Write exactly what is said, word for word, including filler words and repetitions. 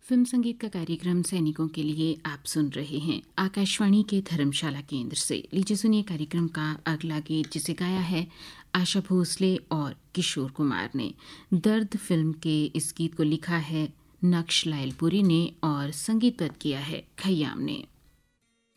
Film संगीत का कार्यक्रम सैनिकों के लिए आप सुन रहे हैं आकाशवाणी के धर्मशाला केंद्र से। लीजिए सुनिए कार्यक्रम का अगला गीत, जिसे गाया है आशा भोसले और किशोर कुमार ने। दर्द फिल्म के इस गीत को लिखा है नक्श लायलपुरी ने और संगीतबद्ध किया है खयाम ने।